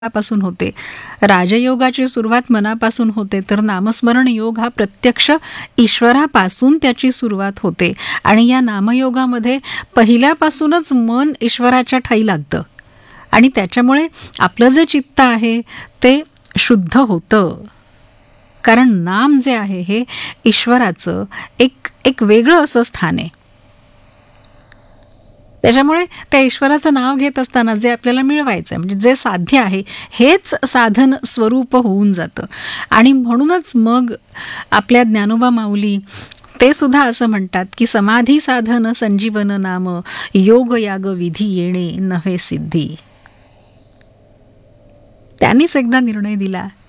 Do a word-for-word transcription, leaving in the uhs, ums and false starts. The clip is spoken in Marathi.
पासून होते. राजयोगाची सुरुवात मनापासून होते, तर नामस्मरण योग हा प्रत्यक्ष ईश्वरापासून त्याची सुरुवात होते. आणि या नामयोगामध्ये पहिल्यापासूनच मन ईश्वराच्या ठाई लागतं आणि त्याच्यामुळे आपलं जे चित्त आहे ते शुद्ध होतं. कारण नाम जे आहे हे ईश्वराचं एक एक वेगळं असं स्थान आहे. त्याच्यामुळे त्या ईश्वराचं नाव घेत असताना जे आपल्याला मिळवायचं आहे, म्हणजे जे साध्य आहे हेच साधन स्वरूप होऊन जातं. आणि म्हणूनच मग आपल्या ज्ञानोबा माऊली ते सुद्धा असं म्हणतात की समाधी साधन संजीवन नाम, योग याग विधी येणे नव्हे सिद्धी. त्यांनीच एकदा निर्णय दिला